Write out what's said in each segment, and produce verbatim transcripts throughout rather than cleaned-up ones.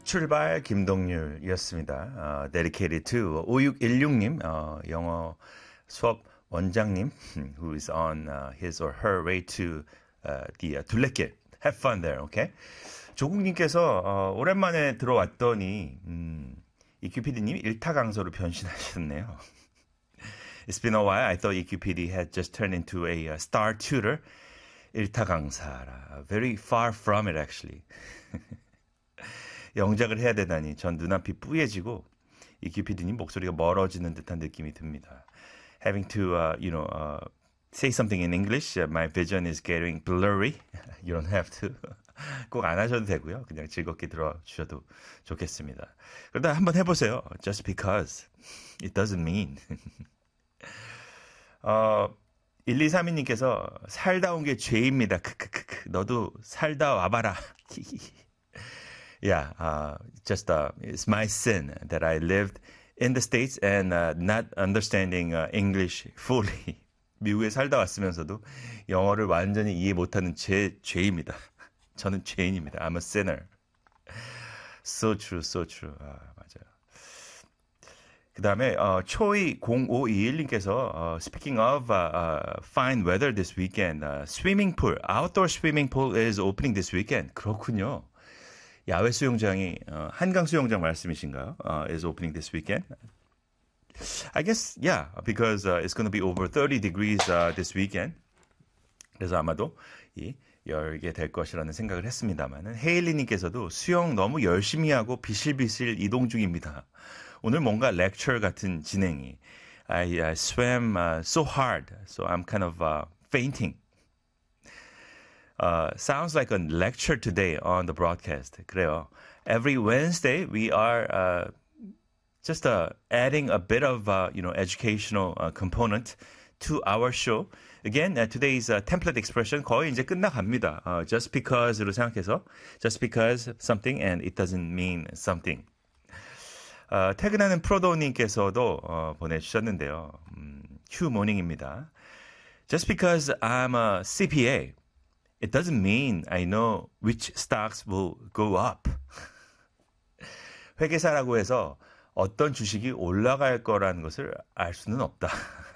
출발 김동률이었습니다. 어, dedicated to 오육일육님 어, 영어 수업 원장님 who is on uh, his or her way to uh, the uh, 둘레길. Have fun there, okay? 조국님께서 어, 오랜만에 들어왔더니 음, 이큐피디님이 일타 강사로 변신하셨네요. It's been a while. I thought 이큐피디 had just turned into a uh, star tutor. 일타 강사라. Very far from it, actually. 영작을 해야 되다니 전 눈앞이 뿌얘지고 이큐피디님 목소리가 멀어지는 듯한 느낌이 듭니다. Having to, uh, you know, uh, say something in English. Uh, my vision is getting blurry. You don't have to. 꼭 안 하셔도 되고요. 그냥 즐겁게 들어주셔도 좋겠습니다. 그러다 한번 해보세요. Just because. It doesn't mean. 어, 일이삼이님께서 살다 온 게 죄입니다. 크크크크. 너도 살다 와봐라. Yeah, uh, just uh, it's my sin that I lived in the States and uh, not understanding uh, English fully. 미국에 살다 왔으면서도 영어를 완전히 이해 못하는 제 죄입니다. 저는 죄인입니다. I'm a sinner. So true, so true. 아, 맞아요. 그 다음에 어, 초이 공오이일님께서 uh, Speaking of uh, uh, fine weather this weekend, uh, swimming pool, outdoor swimming pool is opening this weekend. 그렇군요. 야외 수영장이 어, 한강 수영장 말씀이신가요? Uh, is opening this weekend. I guess yeah, because uh, it's going to be over thirty degrees uh, this weekend. 그래서 아마도 이 열게 될 것이라는 생각을 했습니다만은 헤일리님께서도 수영 너무 열심히 하고 비실비실 이동 중입니다. 오늘 뭔가 lecture 같은 진행이 I, I swam uh, so hard, so I'm kind of uh, fainting. Uh, sounds like a lecture today on the broadcast. 그래요. Every Wednesday we are uh, just uh, adding a bit of uh, you know educational uh, component to our show. Again, uh, today's uh, template expression 거의 이제 끝나갑니다. Uh, just because로 생각해서 just because something and it doesn't mean something. 어, 퇴근하는 프로도님께서도 어, 보내주셨는데요. 음, 휴 모닝입니다. Just because I'm a 씨피에이, it doesn't mean I know which stocks will go up. 회계사라고 해서 어떤 주식이 올라갈 거라는 것을 알 수는 없다.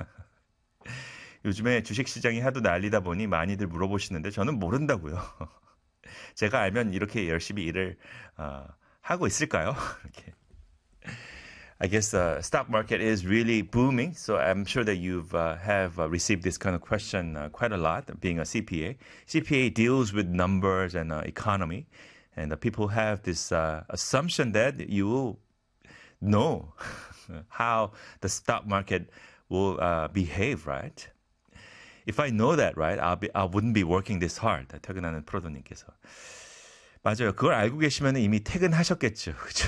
요즘에 주식시장이 하도 난리다 보니 많이들 물어보시는데 저는 모른다고요. 제가 알면 이렇게 열심히 일을 어, 하고 있을까요? 이렇게. I guess the uh, stock market is really booming, so I'm sure that you've uh, have uh, received this kind of question uh, quite a lot. Being a 씨피에이, 씨피에이 deals with numbers and uh, economy, and uh, people have this uh, assumption that you will know how the stock market will uh, behave, right? If I know that, right, I'll be I wouldn't be working this hard. 퇴근하는 프로도님께서 맞아요. 그걸 알고 계시면 이미 퇴근하셨겠죠, 그렇죠?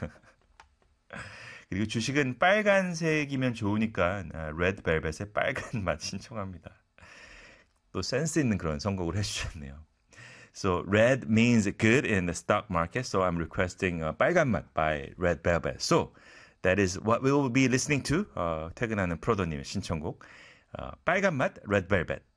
그리고 주식은 빨간색이면 좋으니까 레드벨벳의 빨간 맛 신청합니다. 또 센스 있는 그런 선곡을 해주셨네요. So red means good in the stock market, so I'm requesting uh, 빨간 맛 by Red Velvet. So that is what we will be listening to. 어, 퇴근하는 프로도님의 신청곡 어, 빨간 맛 Red Velvet.